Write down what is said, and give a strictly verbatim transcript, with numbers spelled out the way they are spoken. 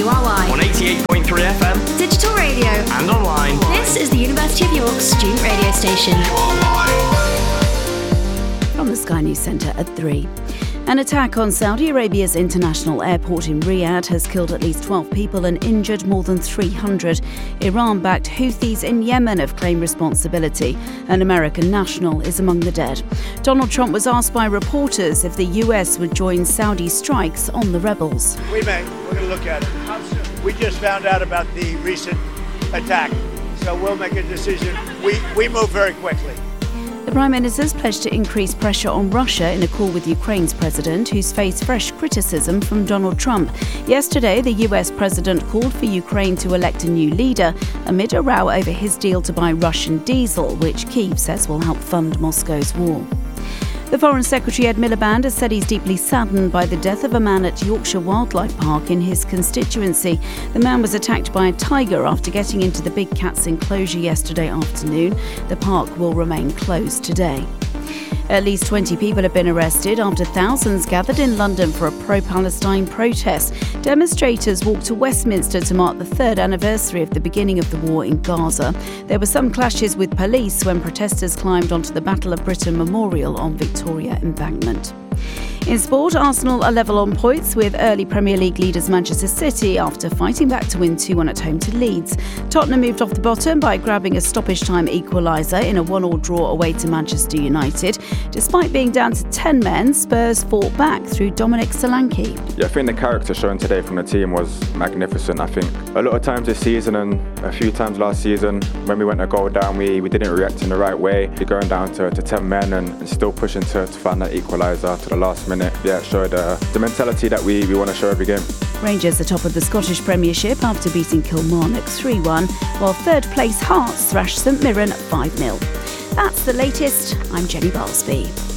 R Y. On eighty-eight point three F M. Digital radio. And online. This is the University of York student radio station. From the Sky News Centre at three. An attack on Saudi Arabia's international airport in Riyadh has killed at least twelve people and injured more than three hundred. Iran-backed Houthis in Yemen have claimed responsibility. An American national is among the dead. Donald Trump was asked by reporters if the U S would join Saudi strikes on the rebels. We may. We're going to look at it. How soon? We just found out about the recent attack, so we'll make a decision. We, we move very quickly. The Prime Minister's pledged to increase pressure on Russia in a call with Ukraine's president, who's faced fresh criticism from Donald Trump. Yesterday, the U S president called for Ukraine to elect a new leader amid a row over his deal to buy Russian diesel, which Kyiv says will help fund Moscow's war. The Foreign Secretary Ed Miliband has said he's deeply saddened by the death of a man at Yorkshire Wildlife Park in his constituency. The man was attacked by a tiger after getting into the big cat's enclosure yesterday afternoon. The park will remain closed today. At least twenty people have been arrested after thousands gathered in London for a pro-Palestine protest. Demonstrators walked to Westminster to mark the third anniversary of the beginning of the war in Gaza. There were some clashes with police when protesters climbed onto the Battle of Britain Memorial on Victoria Embankment. In sport, Arsenal are level on points with early Premier League leaders Manchester City after fighting back to win two one at home to Leeds. Tottenham moved off the bottom by grabbing a stoppage time equaliser in a one all draw away to Manchester United. Despite being down to ten men, Spurs fought back through Dominic Solanke. Yeah, I think the character shown today from the team was magnificent. I think a lot of times this season and a few times last season, when we went a goal down, we, we didn't react in the right way. We're going down to, to ten men and, and still pushing to, to find that equaliser to the last minute. Yeah, it showed uh, the mentality that we, we want to show every game. Rangers are top of the Scottish Premiership after beating Kilmarnock three one, while third place Hearts thrashed St Mirren five nil. That's the latest. I'm Jenny Balsby.